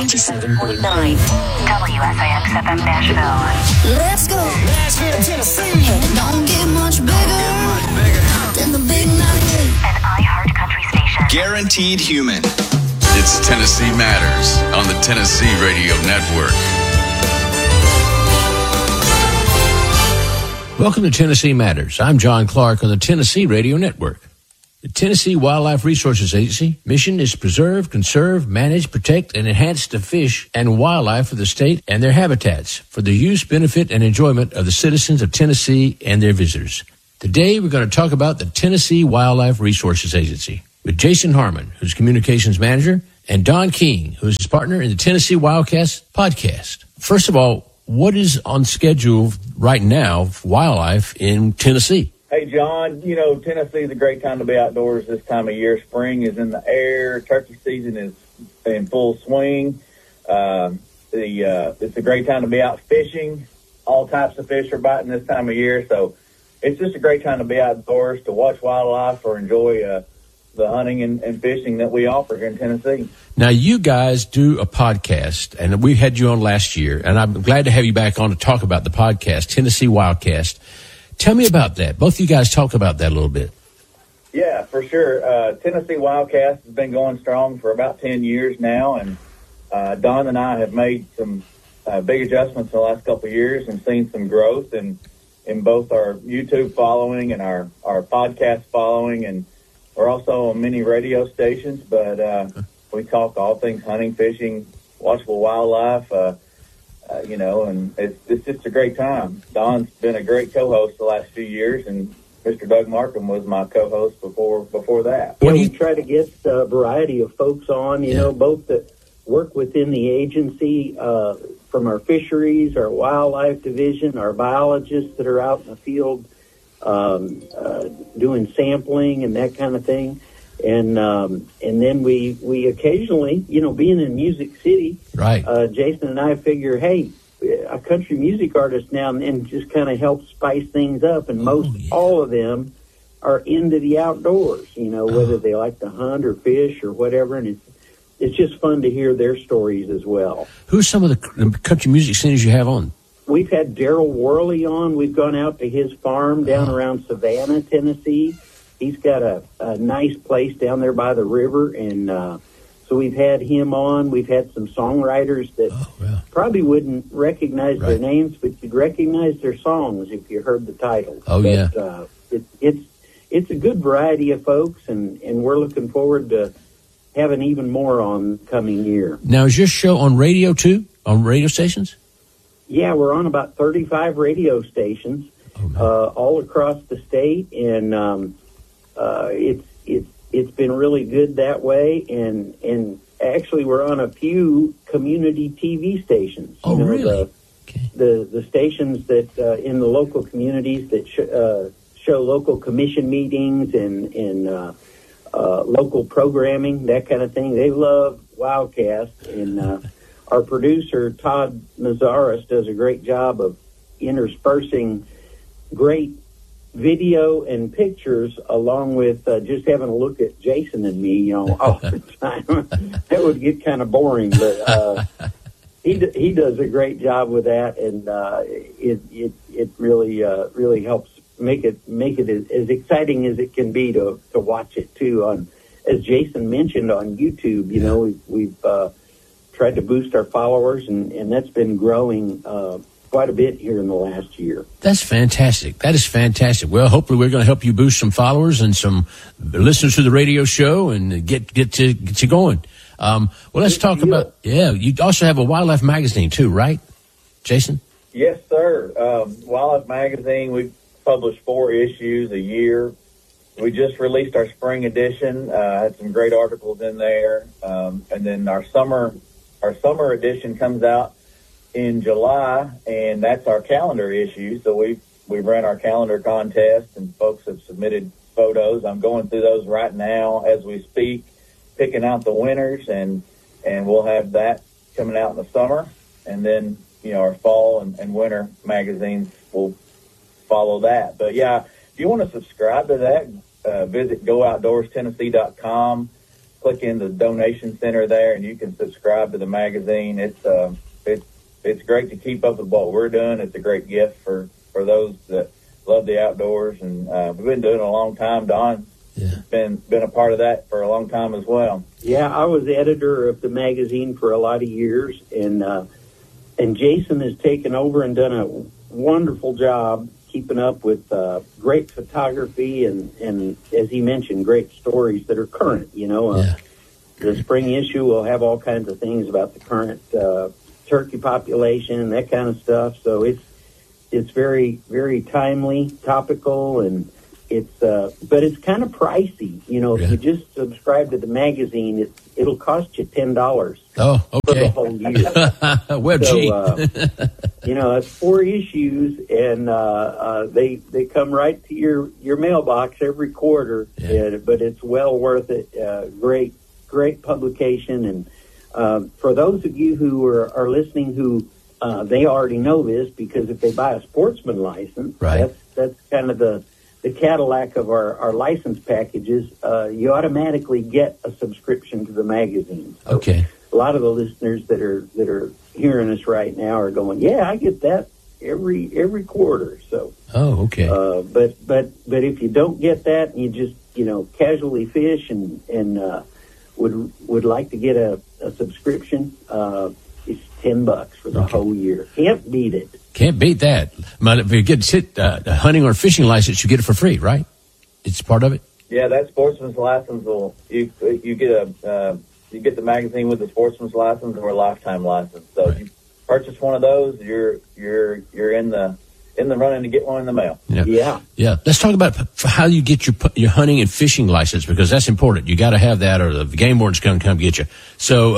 97.9 WSIX FM Nashville. Let's go. Nashville, Tennessee. Don't get much bigger than the big 98. An iHeart Country station. Guaranteed Human. It's Tennessee Matters on the Tennessee Radio Network. Welcome to Tennessee Matters. I'm John Clark on the Tennessee Radio Network. The Tennessee Wildlife Resources Agency mission is to preserve, conserve, manage, protect, and enhance the fish and wildlife of the state and their habitats for the use, benefit, and enjoyment of the citizens of Tennessee and their visitors. Today, we're going to talk about the Tennessee Wildlife Resources Agency with Jason Harmon, who's Communications Manager, and Don King, who's his partner in the Tennessee Wildcast podcast. First of all, what is on schedule right now for wildlife in Tennessee? Hey, John, you know, Tennessee is a great time to be outdoors this time of year. Spring is in the air. Turkey season is in full swing. It's a great time to be out fishing. All types of fish are biting this time of year. So it's just a great time to be outdoors, to watch wildlife or enjoy the hunting and fishing that we offer here in Tennessee. Now, you guys do a podcast, and we had you on last year, and I'm glad to have you back on to talk about the podcast, Tennessee Wildcast. Tell me about that. Both of you guys talk about that a little bit. Yeah, for sure. Tennessee Wildcast has been going strong for about 10 years now, and Don and I have made some big adjustments in the last couple of years and seen some growth in both our YouTube following and our podcast following, and we're also on many radio stations, but we talk all things hunting, fishing, watchable wildlife, and it's just a great time. Don's been a great co-host the last few years, and Mr. Doug Markham was my co-host before that. Yeah, we try to get a variety of folks on, both that work within the agency, from our fisheries, our wildlife division, our biologists that are out in the field doing sampling and that kind of thing. And then we occasionally, being in Music City, right? Jason and I figure, hey, a country music artist now and then just kind of helps spice things up. And all of them are into the outdoors, whether they like to hunt or fish or whatever. And it's just fun to hear their stories as well. Who's some of the country music singers you have on? We've had Daryl Worley on. We've gone out to his farm down around Savannah, Tennessee. He's got a nice place down there by the river, and so we've had him on. We've had some songwriters that probably wouldn't recognize their names, but you'd recognize their songs if you heard the title. It's a good variety of folks, and we're looking forward to having even more on coming year. Now, is your show on radio too, on radio stations? Yeah, we're on about 35 radio stations all across the state, and it's been really good that way, and actually we're on a few community TV stations. Really? The stations that in the local communities that show local commission meetings and local programming, that kind of thing. They love Wildcast, and our producer Todd Mazaris does a great job of interspersing great video and pictures along with just having a look at Jason and me, all the time. That would get kind of boring, but he does a great job with that, and it really helps make it as exciting as it can be to watch it too. As Jason mentioned on YouTube, we've tried to boost our followers, and that's been growing quite a bit here in the last year. That's fantastic. That is fantastic. Well, hopefully we're going to help you boost some followers and some listeners to the radio show and get you going. Well, let's talk about, you also have a wildlife magazine too, right, Jason? Yes, sir. Wildlife magazine, we publish 4 issues a year. We just released our spring edition, had some great articles in there. And then our summer edition comes out in July, and that's our calendar issue. So we ran our calendar contest, and folks have submitted photos. I'm going through those right now as we speak, picking out the winners, and we'll have that coming out in the summer. And then, our fall and winter magazines will follow that. But yeah, if you want to subscribe to that, visit GoOutdoorsTennessee.com. click in the donation center there, and you can subscribe to the magazine. It's great to keep up with what we're doing. It's a great gift for those that love the outdoors, and we've been doing it a long time. Don, been a part of that for a long time as well. Yeah, I was editor of the magazine for a lot of years, and Jason has taken over and done a wonderful job keeping up with great photography and, as he mentioned, great stories that are current. The spring issue will have all kinds of things about the current turkey population, that kind of stuff. So it's very, very timely, topical, and but it's kind of pricey. If you just subscribe to the magazine, it'll cost you $10. Oh, okay. For the whole year. Well, gee. It's 4 issues, and they come right to your mailbox every quarter. But it's well worth it. Great publication, and for those of you who are listening, who they already know this, because if they buy a sportsman license, right, that's kind of the Cadillac of our license packages. You automatically get a subscription to the magazine. So okay. A lot of the listeners that are hearing us right now are going, yeah, I get that every quarter. So oh, okay. But if you don't get that, and you just casually fish and would like to get a subscription, it's $10 for the whole year. Can't beat it. Can't beat that. If you get a hunting or fishing license, you get it for free, right? It's part of it. Yeah, that sportsman's license you get the magazine with the sportsman's license or a lifetime license. So if you purchase one of those, you're in the running to get one in the mail. Yeah. Let's talk about how you get your hunting and fishing license, because that's important. You got to have that, or the game wardens come get you. So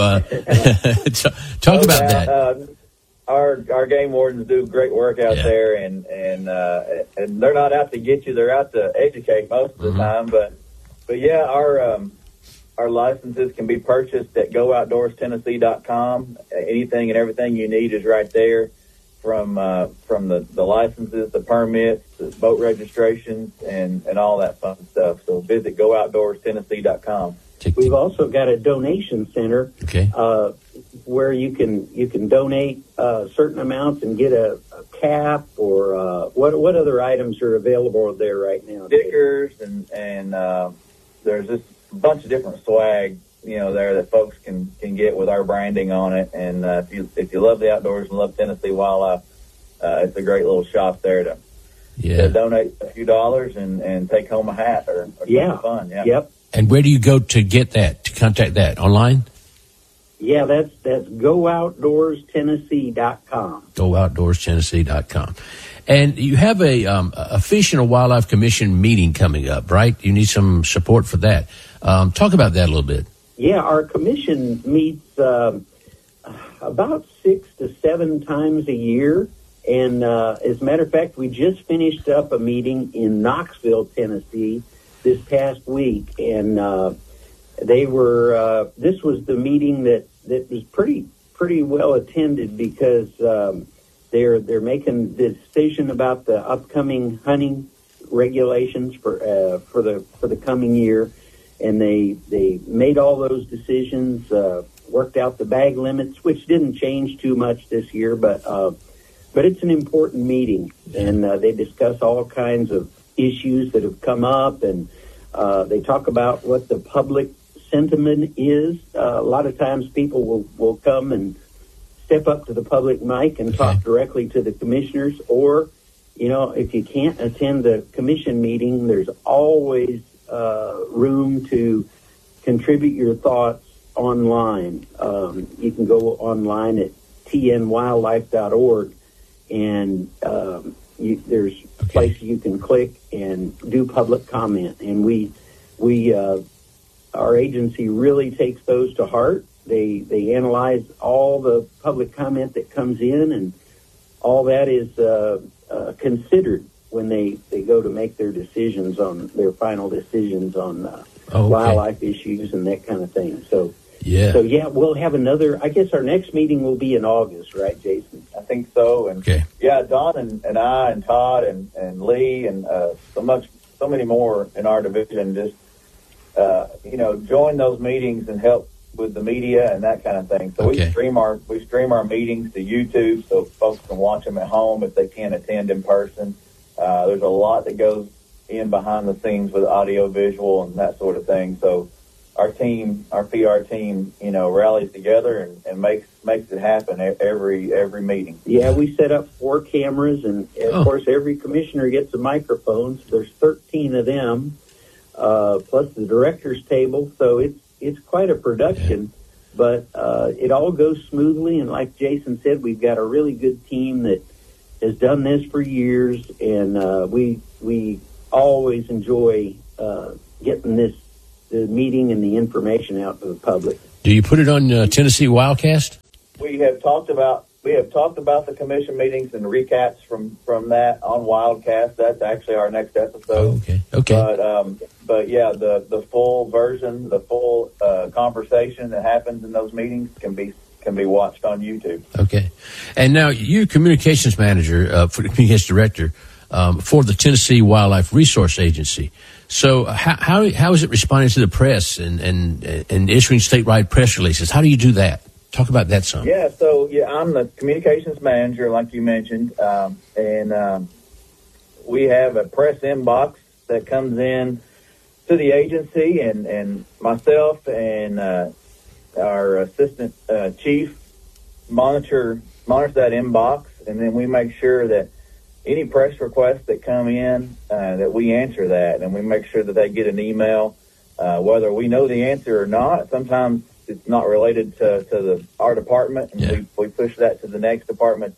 talk about that. Our game wardens do great work out there, and they're not out to get you; they're out to educate most of the time. But yeah, our licenses can be purchased at GoOutdoorsTennessee.com. Anything and everything you need is right there, from the licenses, the permits, the boat registrations, and all that fun stuff. So visit GoOutdoorsTennessee.com. We've also got a donation center, where you can donate certain amounts and get a cap, or what other items are available there right now? Stickers and there's just a bunch of different swag, there that folks can get with our branding on it. And if you love the outdoors and love Tennessee wildlife, it's a great little shop there to donate a few dollars and take home a hat or something fun. Yeah. Yep. And where do you go to get that, to contact that? Online? Yeah, that's GoOutdoorsTennessee.com. GoOutdoorsTennessee.com. And you have a Fish and Wildlife Commission meeting coming up, right? You need some support for that. Talk about that a little bit. Yeah, our commission meets about 6 to 7 times a year. And as a matter of fact, we just finished up a meeting in Knoxville, Tennessee, this past week. And they were this was the meeting that was pretty well attended, because they're making the decision about the upcoming hunting regulations for the coming year, and they made all those decisions, worked out the bag limits, which didn't change too much this year, but it's an important meeting, and they discuss all kinds of issues that have come up, and they talk about what the public sentiment is. A lot of times people will come and step up to the public mic and talk directly to the commissioners, or if you can't attend the commission meeting, there's always room to contribute your thoughts online. You can go online at tnwildlife.org, and there's places you can click and do public comment, and we our agency really takes those to heart. They analyze all the public comment that comes in, and all that is considered when they go to make their decisions, on their final decisions on wildlife issues and that kind of thing. So we'll have another. I guess our next meeting will be in August, right, Jason? I think so. And Don and I and Todd and Lee and so many more in our division just join those meetings and help with the media and that kind of thing. So Okay. we stream our meetings to YouTube so folks can watch them at home if they can't attend in person. There's a lot that goes in behind the scenes with audio, visual, and that sort of thing. So our PR team, rallies together and makes it happen every meeting. Yeah, we set up 4 cameras, and of course, every commissioner gets a microphone. So there's 13 of them, plus the director's table. So it's quite a production, but it all goes smoothly. And like Jason said, we've got a really good team that has done this for years, and we always enjoy getting the meeting and the information out to the public. Do you put it on Tennessee Wildcast? We have talked about the commission meetings and recaps from that on Wildcast. That's actually our next episode. Okay. But yeah, the full version, the full conversation that happens in those meetings can be watched on YouTube. Okay. And now you're communications manager, communications director for the Tennessee Wildlife Resource Agency. So how is it responding to the press and issuing statewide press releases? How do you do that? Talk about that some. Yeah, so I'm the communications manager, like you mentioned, and we have a press inbox that comes in to the agency, and myself and our assistant chief monitors that inbox, and then we make sure that any press requests that come in, that we answer that, and we make sure that they get an email, whether we know the answer or not. Sometimes it's not related to our department, and we push that to the next department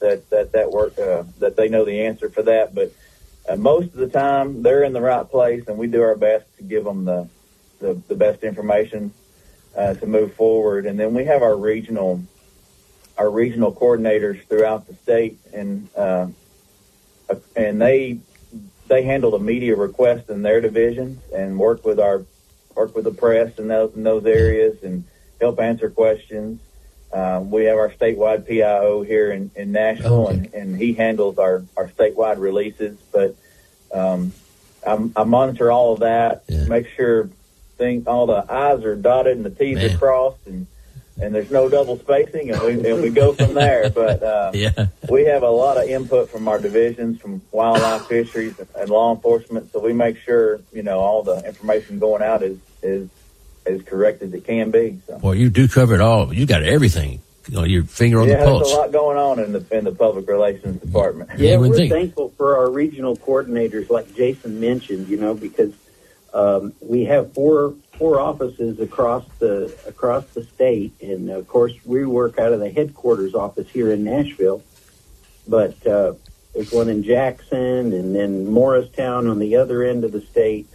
that they know the answer for that. But most of the time, they're in the right place, and we do our best to give them the best information to move forward. And then we have our regional coordinators throughout the state, and they handle the media requests in their divisions and work with the press in those areas and help answer questions. We have our statewide PIO here in Nashville, and he handles our statewide releases. But I monitor all of that, make sure all the I's are dotted and the T's are crossed, and there's no double spacing, and we go from there. But we have a lot of input from our divisions, from wildlife, fisheries, and law enforcement. So we make sure all the information going out is as correct as it can be. So. Well, you do cover it all. You got everything. Your finger on the pulse. There's a lot going on in the public relations department. Yeah, we're thankful for our regional coordinators, like Jason mentioned. Because we have four offices across the state, and of course we work out of the headquarters office here in Nashville. But there's one in Jackson, and then Morristown on the other end of the state.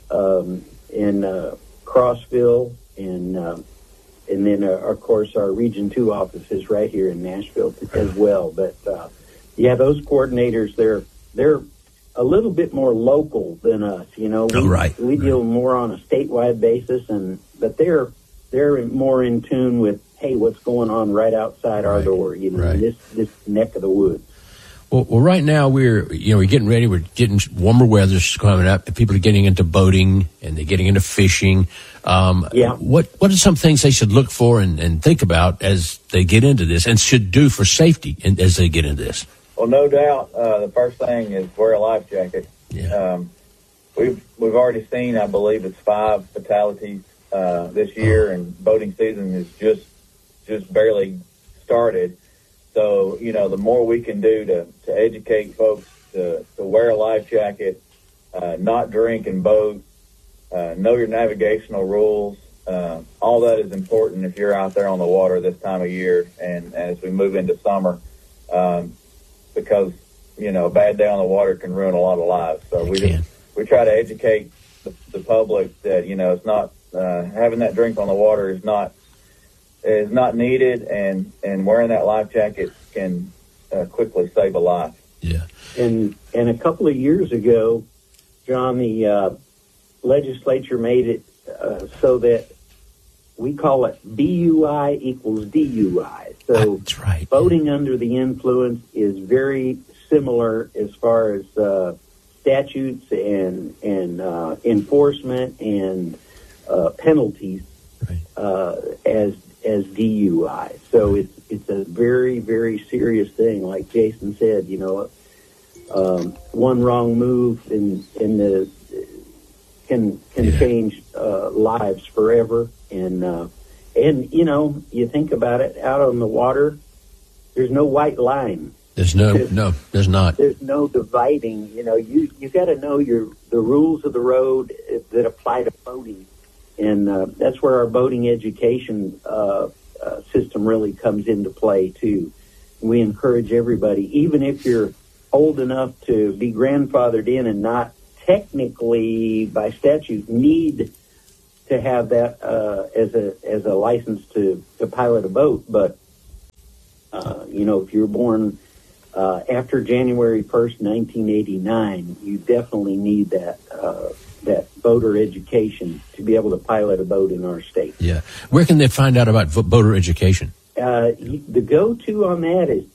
In Crossville, and then of course our Region 2 office is right here in Nashville as well. But those coordinators, they're a little bit more local than us. We deal more on a statewide basis, but they're more in tune with what's going on right outside our door. This neck of the woods. Well, right now we're getting ready. We're getting warmer weather's coming up. People are getting into boating and they're getting into fishing. What are some things they should look for and think about as they get into this, and should do for safety as they get into this? Well, no doubt. The first thing is wear a life jacket. We've already seen, I believe, it's 5 fatalities this year, and boating season is just barely started. So, the more we can do to educate folks to wear a life jacket, not drink and boat, know your navigational rules, all that is important if you're out there on the water this time of year and as we move into summer, because, a bad day on the water can ruin a lot of lives. So we try to educate the public that, it's not, having that drink on the water is not needed, and wearing that life jacket can quickly save a life. Yeah. And a couple of years ago, John, the legislature made it so that we call it BUI equals DUI. So that's right. Boating under the influence is very similar as far as statutes and enforcement and penalties Right. as DUI. So it's a very, very serious thing. Like Jason said, one wrong move in the can change lives forever. And you think about it, out on the water, there's no white line. There's there's not. There's no dividing. You got to know the rules of the road that apply to boating, and that's where our boating education system really comes into play too. We encourage everybody, even if you're old enough to be grandfathered in and not technically by statute need to have that as a license to pilot a boat, but if you're born after January 1st, 1989, you definitely need that boater education to be able to pilot a boat in our state. Yeah. Where can they find out about boater education? The go-to on that is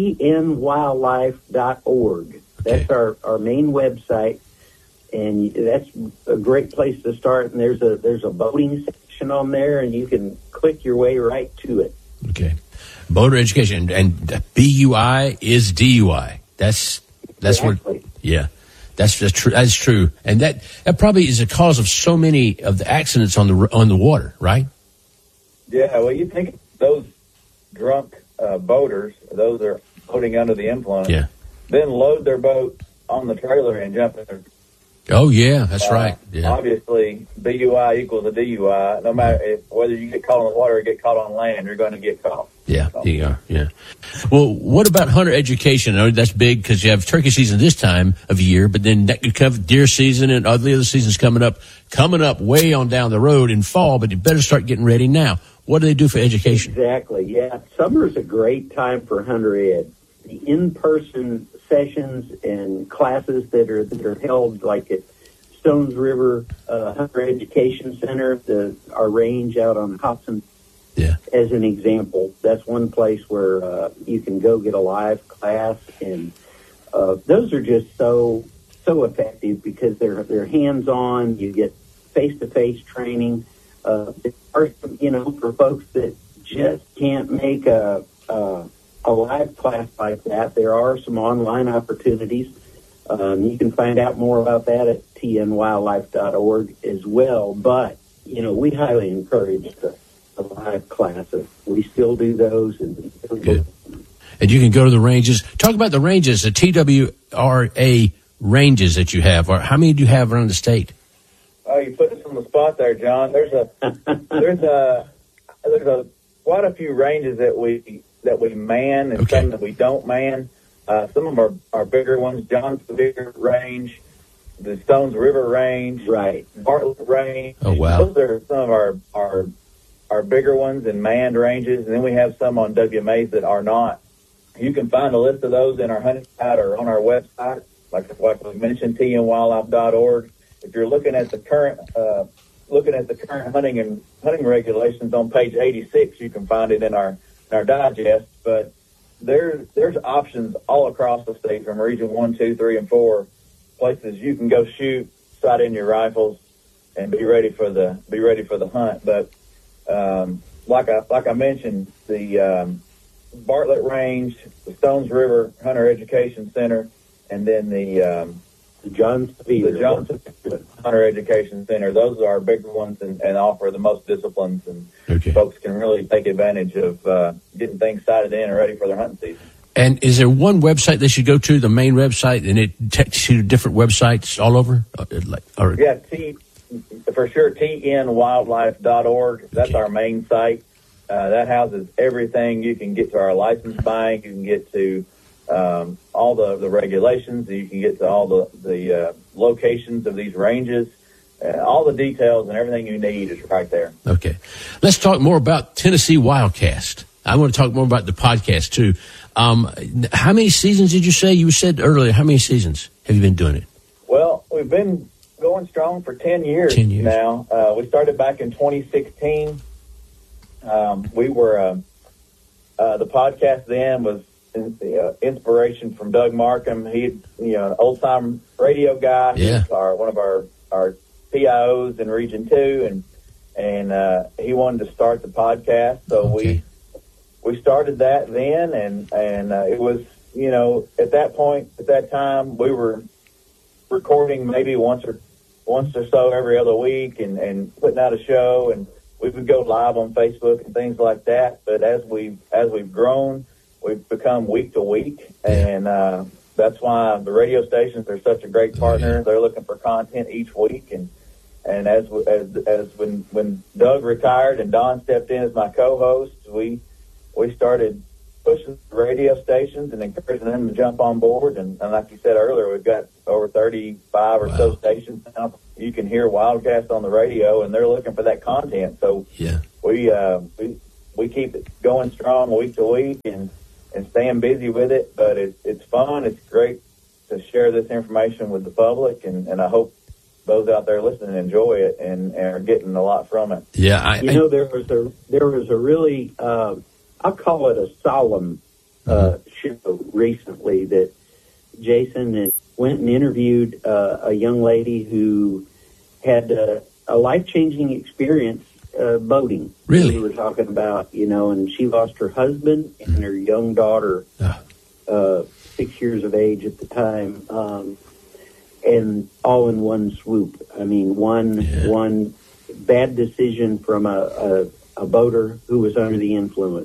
tnwildlife.org. That's our main website, and that's a great place to start. And there's a boating section on there, and you can click your way right to it. Okay. Boater education, and BUI is DUI. That's Exactly. what. Yeah, that's true. That's true, and that probably is a cause of so many of the accidents on the water, right? Yeah, well, you think those drunk boaters, those are boating under the influence, then load their boat on the trailer and jump in. Oh yeah, that's right. Yeah. Obviously, BUI equals a DUI. No matter whether you get caught on the water or get caught on land, you're going to get caught. Yeah, you are. Yeah. Well, what about hunter education? I know that's big because you have turkey season this time of year, but then that could cover deer season and all the other seasons coming up way on down the road in fall. But you better start getting ready now. What do they do for education? Exactly. Yeah, summer's a great time for hunter ed. The in-person sessions and classes that are held like at Stones River Hunter Education Center, our range out on Hobson. Yeah. As an example, that's one place where you can go get a live class, and those are just so effective because they're hands-on. You get face-to-face training. There are some, for folks that just can't make a live class like that, there are some online opportunities. You can find out more about that at tnwildlife.org as well. But, we highly encourage the live classes. We still do those. Good. And you can go to the ranges. Talk about the ranges, the TWRA ranges that you have. Or how many do you have around the state? Oh, you put us on the spot there, John. There's quite a few ranges that we man and some that we don't man. Some of them are bigger ones. John's the bigger range, the Stones River range, right? Bartlett range. Oh wow! Those are some of our bigger ones and manned ranges, and then we have some on WMAs that are not. You can find a list of those in our hunting guide or on our website, like we mentioned, tnwildlife.org. If you're looking at the current hunting regulations on page 86, you can find it in our digest. But there's options all across the state from region 1, 2, 3, and 4, places you can go shoot, sight in your rifles, and be ready for the hunt. But like I mentioned, the Bartlett Range, the Stones River Hunter Education Center, and then the Johnson Hunter Education Center. Those are our bigger ones and offer the most disciplines, and folks can really take advantage of getting things sighted in and ready for their hunting season. And is there one website they should go to, the main website, and it takes you to different websites all over? Yeah, for sure, tnwildlife.org. That's our main site. That houses everything. You can get to our license bank. You can get to all the regulations. You can get to all the locations of these ranges. All the details and everything you need is right there. Okay. Let's talk more about Tennessee Wildcast. I want to talk more about the podcast, too. How many seasons did you say? You said earlier, how many seasons have you been doing it? Well, we've been going strong for 10 years, 10 years. Now. We started back in 2016. We were, the podcast then was inspiration from Doug Markham. He, an old-time radio guy. Yeah. He's one of our PIOs in Region 2, and and he wanted to start the podcast. So we started that then, and it was, you know, at that time, we were recording maybe once or so every other week, and putting out a show, and we would go live on Facebook and things like that. But as we've grown, we've become week to week, and that's why the radio stations are such a great partner. They're looking for content each week, and as when Doug retired and Don stepped in as my co-host, we started pushing the radio stations and encouraging them to jump on board. And like you said earlier, we've got over 35 or so stations now. You can hear Wildcast on the radio, and they're looking for that content. So we keep it going strong week to week and staying busy with it. But it's fun. It's great to share this information with the public, and I hope those out there listening enjoy it and are getting a lot from it. Yeah, there was a really I'll call it a solemn show recently that Jason went and interviewed a young lady who had a life-changing experience boating. Really? We were talking about, and she lost her husband and her young daughter, 6 years of age at the time, and all in one swoop. I mean, one bad decision from a boater who was under the influence.